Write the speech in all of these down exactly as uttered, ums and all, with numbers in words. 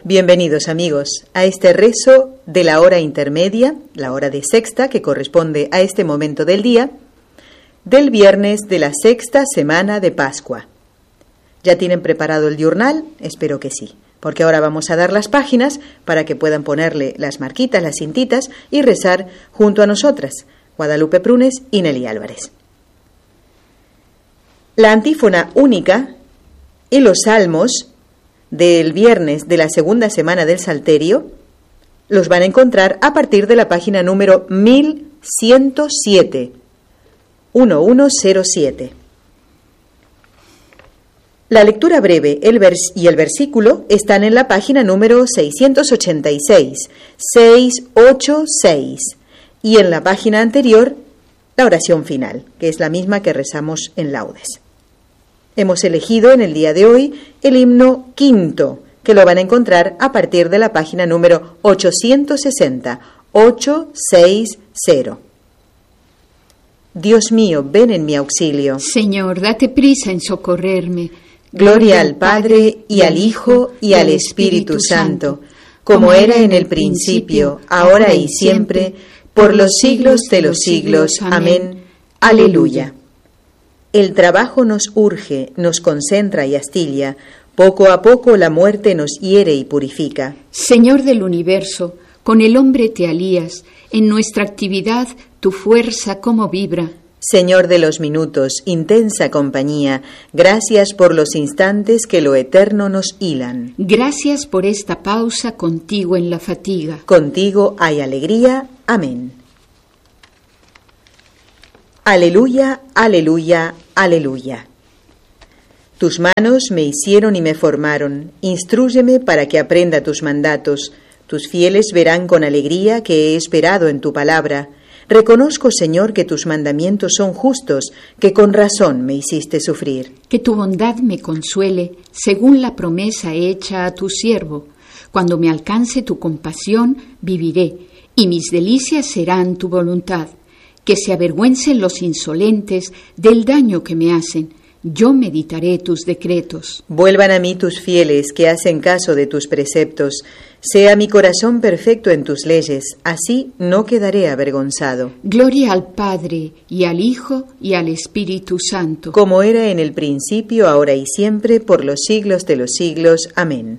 Bienvenidos amigos a este rezo de la hora intermedia, la hora de sexta que corresponde a este momento del día, del viernes de la sexta semana de Pascua. ¿Ya tienen preparado el diurnal? Espero que sí, porque ahora vamos a dar las páginas para que puedan ponerle las marquitas, las cintitas y rezar junto a nosotras, Guadalupe Prunes y Nelly Álvarez. La antífona única y los salmos del viernes de la segunda semana del Salterio los van a encontrar a partir de la página número mil ciento siete, mil ciento siete. La lectura breve el vers- y el versículo están en la página número seiscientos ochenta y seis, seiscientos ochenta y seis, y en la página anterior la oración final, que es la misma que rezamos en laudes. Hemos elegido en el día de hoy el himno quinto, que lo van a encontrar a partir de la página número ochocientos sesenta, ochocientos sesenta. Dios mío, ven en mi auxilio. Señor, date prisa en socorrerme. Gloria al Padre, y al Hijo, y al Espíritu Santo, como era en el principio, ahora y siempre, por los siglos de los siglos. Amén. Aleluya. El trabajo nos urge, nos concentra y astilla. Poco a poco la muerte nos hiere y purifica. Señor del universo, con el hombre te alías, en nuestra actividad tu fuerza como vibra. Señor de los minutos, intensa compañía, gracias por los instantes que lo eterno nos hilan. Gracias por esta pausa contigo en la fatiga. Contigo hay alegría. Amén. Aleluya, aleluya, aleluya. Tus manos me hicieron y me formaron, instrúyeme para que aprenda tus mandatos. Tus fieles verán con alegría que he esperado en tu palabra. Reconozco, Señor, que tus mandamientos son justos, que con razón me hiciste sufrir. Que tu bondad me consuele, según la promesa hecha a tu siervo. Cuando me alcance tu compasión, viviré, y mis delicias serán tu voluntad. Que se avergüencen los insolentes del daño que me hacen. Yo meditaré tus decretos. Vuelvan a mí tus fieles que hacen caso de tus preceptos. Sea mi corazón perfecto en tus leyes, así no quedaré avergonzado. Gloria al Padre, y al Hijo, y al Espíritu Santo. Como era en el principio, ahora y siempre, por los siglos de los siglos. Amén.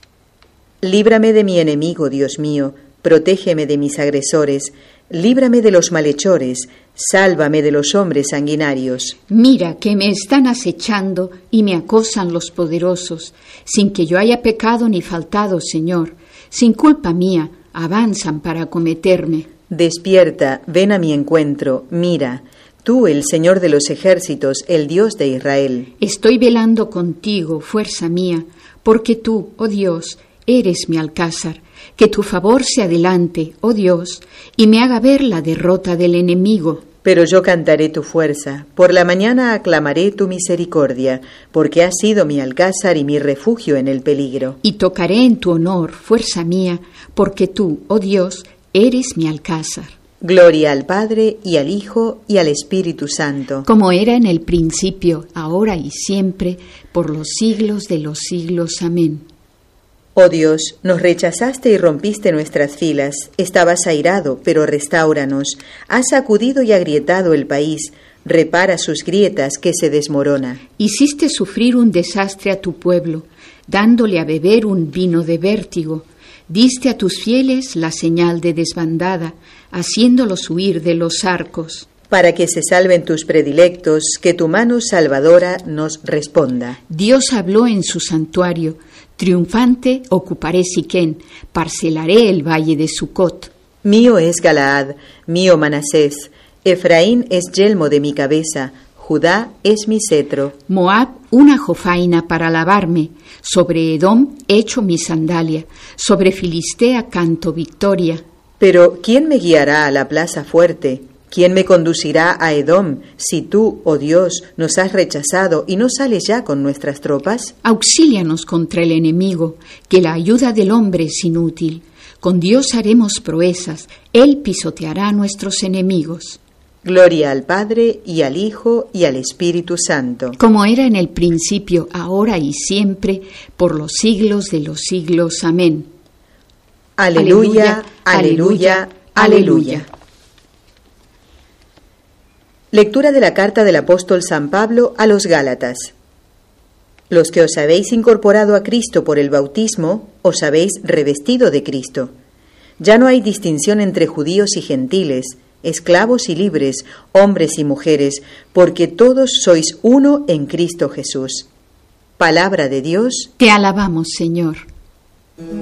Líbrame de mi enemigo, Dios mío, protégeme de mis agresores, líbrame de los malhechores, sálvame de los hombres sanguinarios. Mira que me están acechando y me acosan los poderosos, sin que yo haya pecado ni faltado, Señor. Sin culpa mía, avanzan para acometerme. Despierta, ven a mi encuentro, mira, tú, el Señor de los ejércitos, el Dios de Israel. Estoy velando contigo, fuerza mía, porque tú, oh Dios, eres mi alcázar. Que tu favor se adelante, oh Dios, y me haga ver la derrota del enemigo. Pero yo cantaré tu fuerza, por la mañana aclamaré tu misericordia, porque has sido mi alcázar y mi refugio en el peligro. Y tocaré en tu honor, fuerza mía, porque tú, oh Dios, eres mi alcázar. Gloria al Padre, y al Hijo, y al Espíritu Santo. Como era en el principio, ahora y siempre, por los siglos de los siglos. Amén. Oh Dios, nos rechazaste y rompiste nuestras filas. Estabas airado, pero restáuranos. Has sacudido y agrietado el país. Repara sus grietas, que se desmorona. Hiciste sufrir un desastre a tu pueblo, dándole a beber un vino de vértigo. Diste a tus fieles la señal de desbandada, haciéndolos huir de los arcos. Para que se salven tus predilectos, que tu mano salvadora nos responda. Dios habló en su santuario. Triunfante ocuparé Siquén, parcelaré el valle de Sucot. Mío es Galaad, mío Manasés, Efraín es yelmo de mi cabeza, Judá es mi cetro. Moab, una jofaina para lavarme, sobre Edom echo mi sandalia, sobre Filistea canto victoria. Pero ¿quién me guiará a la plaza fuerte? ¿Quién me conducirá a Edom, si tú, oh Dios, nos has rechazado y no sales ya con nuestras tropas? Auxílianos contra el enemigo, que la ayuda del hombre es inútil. Con Dios haremos proezas, Él pisoteará a nuestros enemigos. Gloria al Padre, y al Hijo, y al Espíritu Santo. Como era en el principio, ahora y siempre, por los siglos de los siglos. Amén. Aleluya, aleluya, aleluya. aleluya. Lectura de la carta del apóstol San Pablo a los Gálatas. Los que os habéis incorporado a Cristo por el bautismo, os habéis revestido de Cristo. Ya no hay distinción entre judíos y gentiles, esclavos y libres, hombres y mujeres, porque todos sois uno en Cristo Jesús. Palabra de Dios. Te alabamos, Señor.